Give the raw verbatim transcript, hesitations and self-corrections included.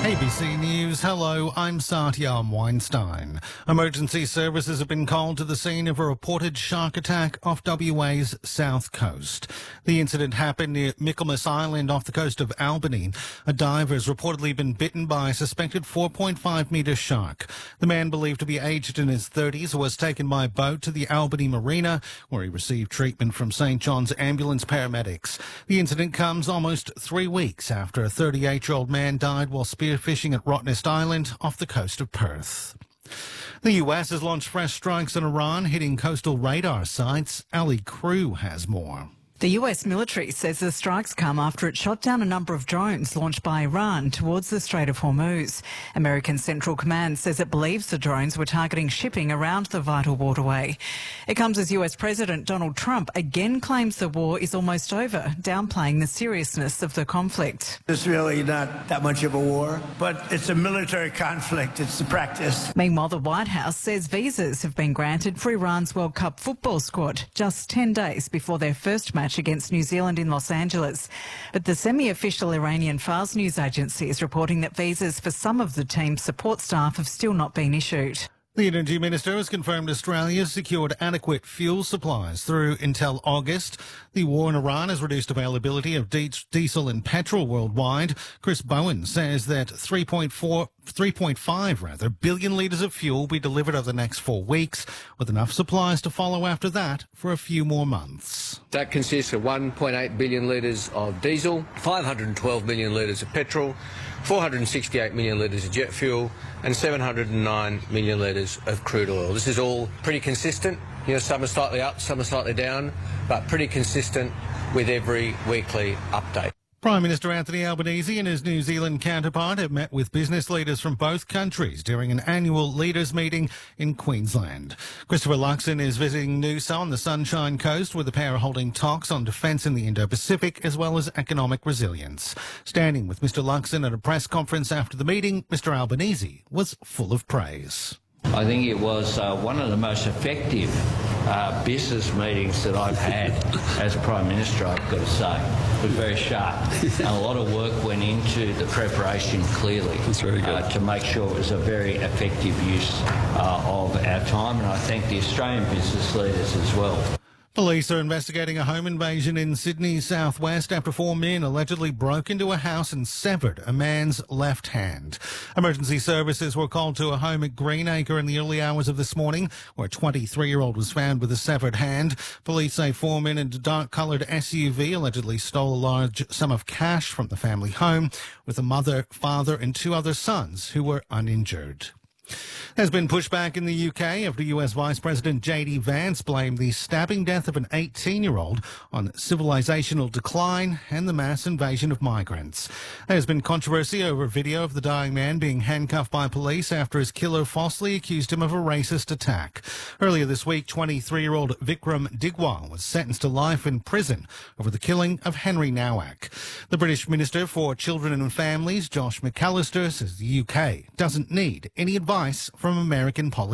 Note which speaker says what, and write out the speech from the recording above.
Speaker 1: A B C News, hello, I'm Satyam Weinstein. Emergency services have been called to the scene of a reported shark attack off W A's south coast. The incident happened near Michaelmas Island off the coast of Albany. A diver has reportedly been bitten by a suspected four point five metre shark. The man, believed to be aged in his thirties, was taken by boat to the Albany Marina, where he received treatment from Saint John's ambulance paramedics. The incident comes almost three weeks after a thirty-eight-year-old man died while spearfishing fishing at Rottnest Island off the coast of Perth. The U S has launched fresh strikes on Iran, hitting coastal radar sites. Ali Crew has more.
Speaker 2: The U S military says the strikes come after it shot down a number of drones launched by Iran towards the Strait of Hormuz. American Central Command says it believes the drones were targeting shipping around the vital waterway. It comes as U S President Donald Trump again claims the war is almost over, downplaying the seriousness of the conflict.
Speaker 3: It's really not that much of a war, but it's a military conflict. It's the practice.
Speaker 2: Meanwhile, the White House says visas have been granted for Iran's World Cup football squad just ten days before their first match against New Zealand in Los Angeles. But the semi-official Iranian Fars news agency is reporting that visas for some of the team's support staff have still not been issued.
Speaker 1: The Energy Minister has confirmed Australia has secured adequate fuel supplies through until August. The war in Iran has reduced availability of diesel and petrol worldwide. Chris Bowen says that three point four, three point five rather, billion litres of fuel will be delivered over the next four weeks, with enough supplies to follow after that for a few more months.
Speaker 4: That consists of one point eight billion litres of diesel, five hundred twelve million litres of petrol, four hundred sixty-eight million litres of jet fuel, and seven hundred nine million litres of crude oil. This is all pretty consistent. You know, some are slightly up, some are slightly down, but pretty consistent with every weekly update.
Speaker 1: Prime Minister Anthony Albanese and his New Zealand counterpart have met with business leaders from both countries during an annual leaders meeting in Queensland. Christopher Luxon is visiting Noosa on the Sunshine Coast, with the pair holding talks on defence in the Indo-Pacific as well as economic resilience. Standing with Mr Luxon at a press conference after the meeting, Mr Albanese was full of praise.
Speaker 5: I think it was uh, one of the most effective uh, business meetings that I've had as Prime Minister, I've got to say. It was very sharp. And a lot of work went into the preparation, clearly,
Speaker 6: That's very good.
Speaker 5: Uh, to make sure it was a very effective use uh, of our time. And I thank the Australian business leaders as well.
Speaker 1: Police are investigating a home invasion in Sydney's southwest after four men allegedly broke into a house and severed a man's left hand. Emergency services were called to a home at Greenacre in the early hours of this morning, where a twenty-three-year-old was found with a severed hand. Police say four men in a dark-coloured S U V allegedly stole a large sum of cash from the family home, with a mother, father and two other sons who were uninjured. There's been pushback in the U K after U S Vice President J D Vance blamed the stabbing death of an eighteen-year-old on civilizational decline and the mass invasion of migrants. There's been controversy over a video of the dying man being handcuffed by police after his killer falsely accused him of a racist attack. Earlier this week, twenty-three-year-old Vikram Digwal was sentenced to life in prison over the killing of Henry Nowak. The British Minister for Children and Families, Josh McAllister, says the U K doesn't need any advice from American politicians.